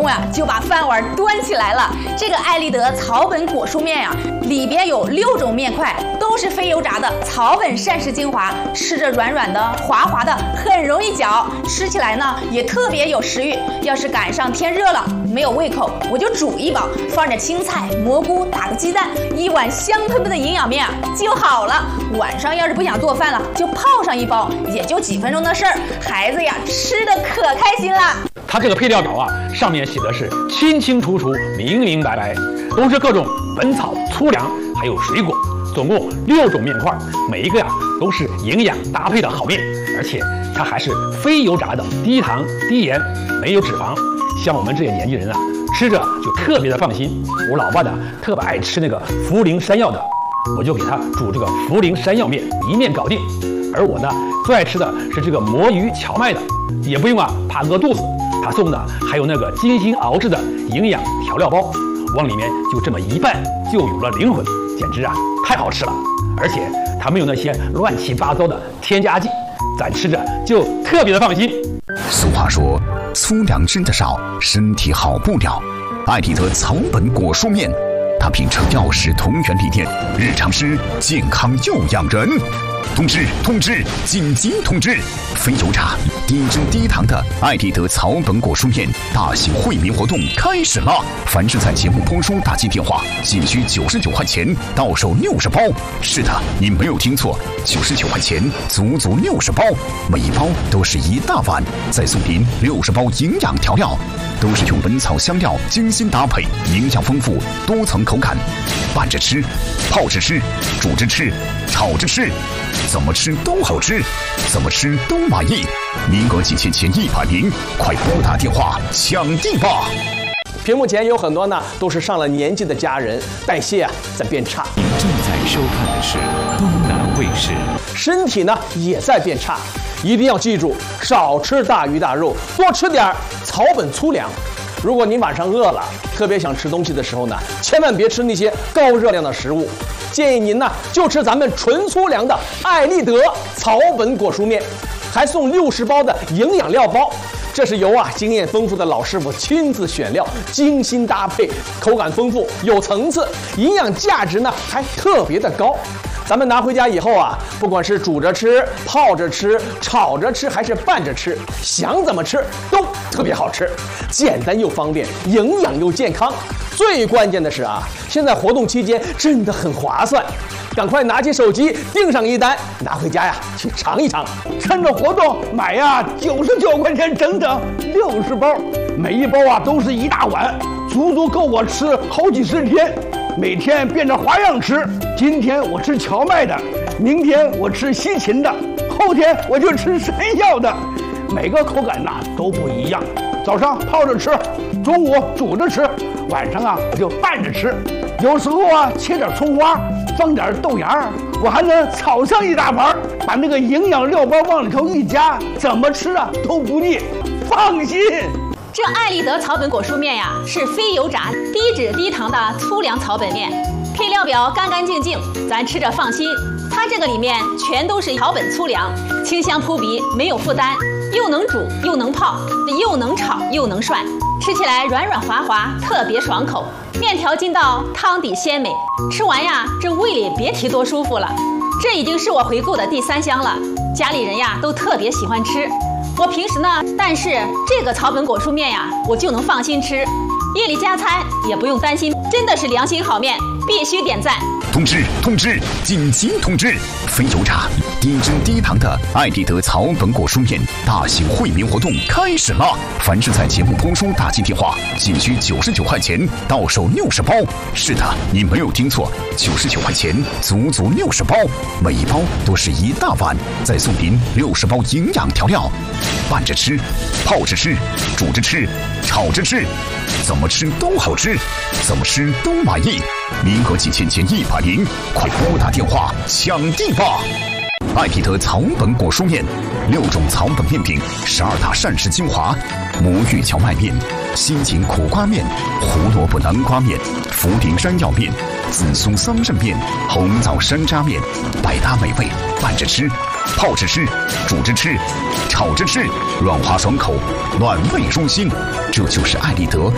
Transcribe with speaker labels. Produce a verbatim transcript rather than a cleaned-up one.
Speaker 1: 呀就把饭碗端起来了。这个爱立德草本果蔬面呀，里边有六种面块，都是非油炸的草本膳食精华，吃着软软的、滑滑的，很容易嚼，吃起来呢也特别有食欲。要是赶上天热了，没有胃口，我就煮一包，放着青菜、蘑菇，打个鸡蛋，一碗香喷喷的营养面啊就好了。晚上要是不想做饭了，就泡上一包，也就几分钟的事儿，孩子呀吃的可开心了。
Speaker 2: 它这个配料表啊，上面写的是清清楚楚、明明白白，都是各种本草、粗粮，还有水果，总共六种面块，每一个呀都是营养搭配的好面，而且它还是非油炸的，低糖、低盐，没有脂肪。像我们这些年纪人啊，吃着就特别的放心。我老爸呢特别爱吃那个茯苓山药的，我就给他煮这个茯苓山药面，一面搞定。而我呢最爱吃的是这个魔芋荞麦的，也不用啊怕饿肚子。他送的还有那个精心熬制的营养调料包，往里面就这么一拌，就有了灵魂，简直啊太好吃了。而且它没有那些乱七八糟的添加剂，咱吃着就特别的放心。
Speaker 3: 俗话说，粗粮吃得少，身体好不了。爱立德草本果蔬面，它秉承药食同源理念，日常吃健康又养人。通知通知，紧急通知！非油炸、低脂低糖的爱立德草本果蔬面大型惠民活动开始了！凡是在节目播出打进电话，仅需九十九块钱，到手六十包。是的，你没有听错，九十九块钱，足足六十包，每一包都是一大碗，再送您六十包营养调料，都是用本草香料精心搭配，营养丰富，多层口感，拌着吃，泡着吃，煮着吃，炒着吃。怎么吃都好吃，怎么吃都满意，名额仅限前一百名，快拨打电话抢地吧！
Speaker 4: 屏幕前有很多呢，都是上了年纪的家人，代谢啊在变差。
Speaker 5: 您正在收看的是东南卫视。
Speaker 4: 身体呢也在变差，一定要记住，少吃大鱼大肉，多吃点草本粗粮。如果您晚上饿了，特别想吃东西的时候呢，千万别吃那些高热量的食物。建议您呢就吃咱们纯粗粮的爱立德草本果蔬面，还送六十包的营养料包。这是由啊经验丰富的老师傅亲自选料，精心搭配，口感丰富，有层次，营养价值呢还特别的高。咱们拿回家以后啊，不管是煮着吃、泡着吃、炒着吃，还是拌着吃，想怎么吃都特别好吃，简单又方便，营养又健康。最关键的是啊，现在活动期间真的很划算，赶快拿起手机订上一单，拿回家呀去尝一尝。
Speaker 6: 趁着活动买呀，九十九块钱整整六十包，每一包啊都是一大碗，足足够我吃好几十天。每天变着花样吃，今天我吃荞麦的，明天我吃西芹的，后天我就吃山药的，每个口感呐都不一样。早上泡着吃，中午煮着吃，晚上啊我就拌着吃，有时候啊切点葱花，放点豆芽，我还能炒上一大盘，把那个营养料包往里头一加，怎么吃啊都不腻，放心。
Speaker 1: 这爱立德草本果蔬面呀，是非油炸、低脂低糖的粗粮草本面，配料表干干净净，咱吃着放心。它这个里面全都是草本粗粮，清香扑鼻，没有负担，又能煮又能泡，又能炒又能涮，吃起来软软滑滑，特别爽口。面条筋道，汤底鲜美，吃完呀，这胃里别提多舒服了。这已经是我回购的第三箱了，家里人呀都特别喜欢吃。我平时呢，但是这个草本果蔬面呀，我就能放心吃，夜里加餐也不用担心，真的是良心好面，必须点赞。
Speaker 3: 通知通知，紧急通知！非油炸、低脂低糖的爱立德草本果蔬面大型惠民活动开始了！凡是在节目播出打进电话，仅需九十九块钱，到手六十包。是的，你没有听错，九十九块钱，足足六十包，每一包都是一大碗，再送您六十包营养调料，拌着吃，泡着吃，煮着吃，炒着吃，怎么吃都好吃，怎么吃都满意。名额仅限前一百名，快拨打电话抢地吧！爱立德草本果蔬面，六种草本面饼，十二大膳食精华，魔芋荞麦面、西芹苦瓜面、胡萝卜南瓜面、茯苓山药面、紫苏桑葚面、红枣山楂面，百搭美味，拌着吃，泡着吃，煮着吃，炒着吃，软滑爽口，暖胃舒心，这就是爱立德